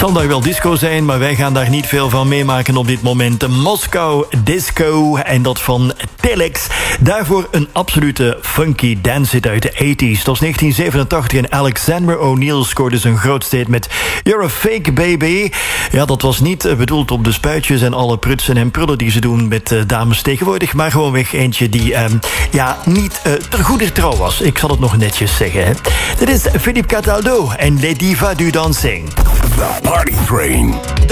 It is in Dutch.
zal daar wel disco zijn, maar wij gaan daar niet veel van meemaken op dit moment. De Moscow Disco en dat van Telex. Daarvoor een absolute funky dancehit uit de 80s. Dat was 1987 en Alexander O'Neal scoorde zijn grootste hit met You're a Fake Baby. Ja, dat was niet bedoeld op de spuitjes en alle prutsen en prullen die ze doen met dames tegenwoordig, maar gewoonweg eentje die niet ter goeder trouw was. Ik zal het nog netjes zeggen. Hè. Dit is Philippe Cataldo en Les Divas du Dancing. The Party Train.